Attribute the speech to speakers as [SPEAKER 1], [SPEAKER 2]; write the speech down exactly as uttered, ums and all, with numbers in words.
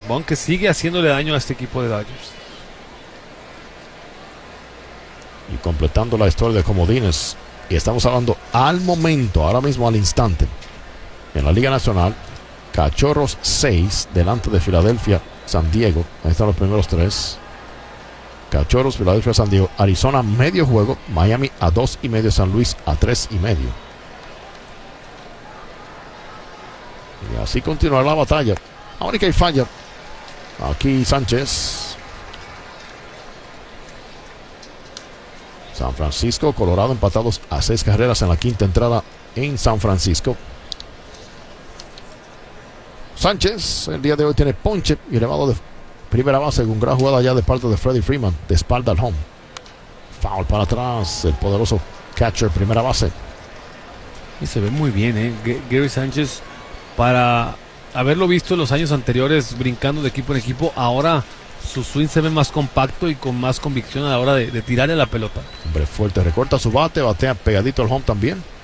[SPEAKER 1] Bond, que sigue haciéndole daño a este equipo de Dodgers.
[SPEAKER 2] Y completando la historia de comodines, y estamos hablando al momento, ahora mismo al instante, en la Liga Nacional, Cachorros seis delante de Filadelfia, San Diego. Ahí están los primeros tres. Cachorros, Filadelfia, San Diego. Arizona medio juego, Miami a dos y medio, San Luis a tres y medio. Y así continúa la batalla. Ahora que hay falla. Aquí Sánchez. San Francisco, Colorado empatados a seis carreras en la quinta entrada en San Francisco. Sánchez el día de hoy tiene ponche y elevado de primera base con gran jugada ya de parte de Freddie Freeman, de espalda al home. Foul para atrás, el poderoso catcher primera base.
[SPEAKER 1] Y se ve muy bien, ¿eh? G- Gary Sánchez, para haberlo visto en los años anteriores brincando de equipo en equipo, ahora su swing se ve más compacto y con más convicción a la hora de, de tirarle la pelota.
[SPEAKER 2] Hombre fuerte, recorta su bate, batea pegadito al home también.